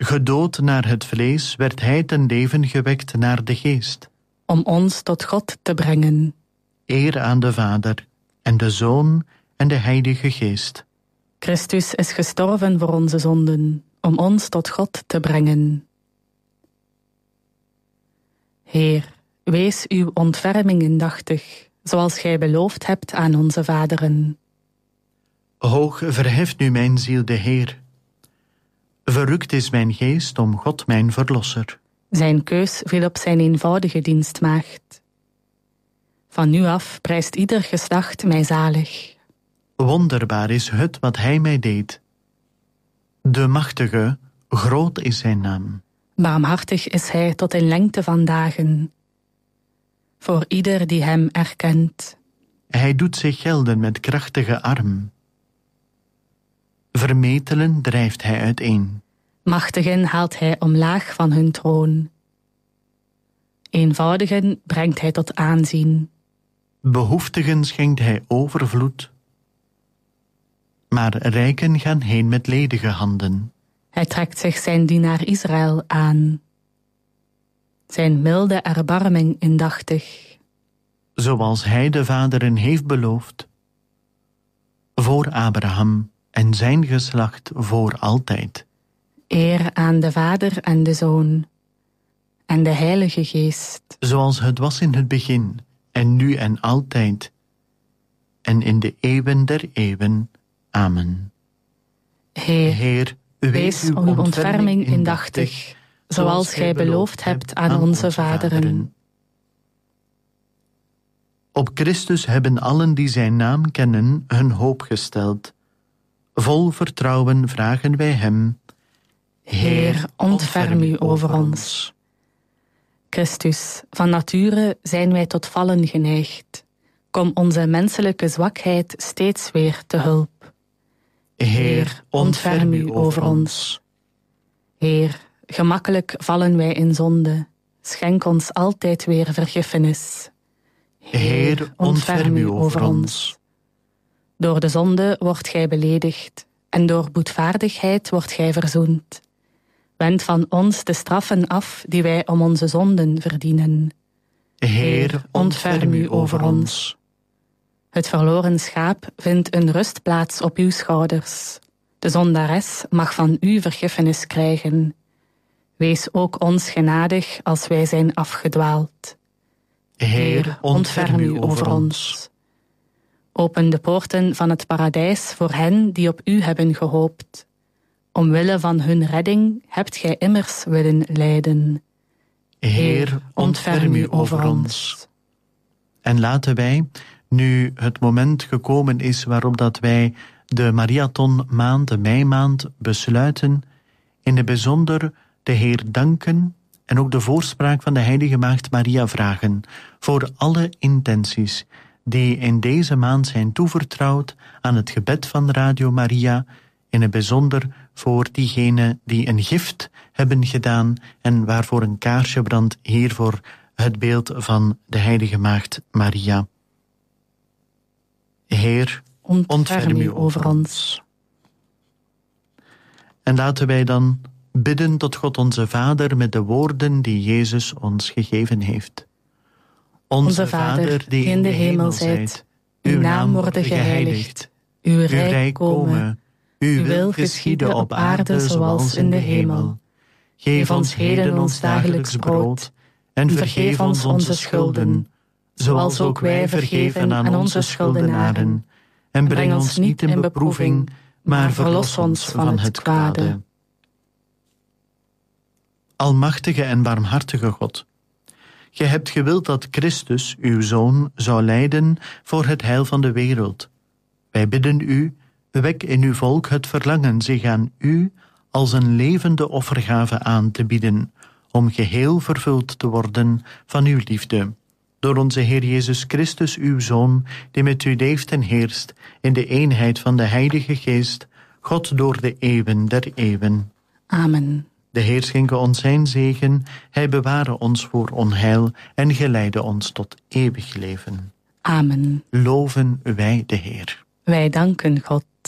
Gedood naar het vlees werd hij ten leven gewekt naar de geest. Om ons tot God te brengen. Eer aan de Vader en de Zoon en de Heilige Geest. Christus is gestorven voor onze zonden, om ons tot God te brengen. Heer, wees uw ontferming indachtig, zoals gij beloofd hebt aan onze vaderen. Hoog verheft nu mijn ziel de Heer. Verrukt is mijn geest om God mijn verlosser. Zijn keus viel op zijn eenvoudige dienstmaagd. Van nu af prijst ieder geslacht mij zalig. Wonderbaar is het wat hij mij deed. De Machtige, groot is zijn naam. Barmhartig is hij tot in lengte van dagen. Voor ieder die hem erkent. Hij doet zich gelden met krachtige arm. Vermetelen drijft hij uiteen. Machtigen haalt hij omlaag van hun troon. Eenvoudigen brengt hij tot aanzien. Behoeftigen schenkt hij overvloed. Maar rijken gaan heen met ledige handen. Hij trekt zich zijn dienaar Israël aan. Zijn milde erbarming indachtig. Zoals hij de vaderen heeft beloofd. Voor Abraham en zijn geslacht voor altijd. Eer aan de Vader en de Zoon en de Heilige Geest. Zoals het was in het begin, en nu en altijd, en in de eeuwen der eeuwen. Amen. Heer, wees uw ontferming indachtig, zoals gij beloofd hebt aan onze vaderen. Op Christus hebben allen die zijn naam kennen hun hoop gesteld. Vol vertrouwen vragen wij hem: Heer, ontferm u over ons. Christus, van nature zijn wij tot vallen geneigd. Kom onze menselijke zwakheid steeds weer te hulp. Heer, ontferm u over ons. Heer, gemakkelijk vallen wij in zonde. Schenk ons altijd weer vergiffenis. Heer, ontferm u over ons. Door de zonde wordt gij beledigd, en door boetvaardigheid wordt gij verzoend. Wend van ons de straffen af die wij om onze zonden verdienen. Heer, ontferm u over ons. Het verloren schaap vindt een rustplaats op uw schouders. De zondares mag van u vergiffenis krijgen. Wees ook ons genadig als wij zijn afgedwaald. Heer, ontferm u over ons. Open de poorten van het paradijs voor hen die op u hebben gehoopt. Omwille van hun redding hebt gij immers willen lijden. Heer, ontferm u over ons. En laten wij, nu het moment gekomen is waarop dat wij de marathonmaand, de meimaand, besluiten, in het bijzonder de Heer danken en ook de voorspraak van de Heilige Maagd Maria vragen voor alle intenties die in deze maand zijn toevertrouwd aan het gebed van Radio Maria, in het bijzonder voor diegenen die een gift hebben gedaan en waarvoor een kaarsje brandt hier voor het beeld van de Heilige Maagd Maria. Heer, ontferm u over ons. En laten wij dan bidden tot God onze Vader met de woorden die Jezus ons gegeven heeft. Onze Vader, die in de hemel zijt, uw naam worden geheiligd, uw rijk komen, uw wil geschieden op aarde zoals in de hemel. Geef ons heden ons dagelijks brood, en vergeef ons onze schulden, zoals ook wij vergeven aan onze schuldenaren. En breng ons niet in beproeving, maar verlos ons van het kwade. Almachtige en barmhartige God, gij hebt gewild dat Christus, uw Zoon, zou lijden voor het heil van de wereld. Wij bidden u, wek in uw volk het verlangen zich aan u als een levende offergave aan te bieden, om geheel vervuld te worden van uw liefde. Door onze Heer Jezus Christus, uw Zoon, die met u leeft en heerst in de eenheid van de Heilige Geest, God door de eeuwen der eeuwen. Amen. De Heer schenke ons zijn zegen, hij beware ons voor onheil en geleide ons tot eeuwig leven. Amen. Loven wij de Heer. Wij danken God.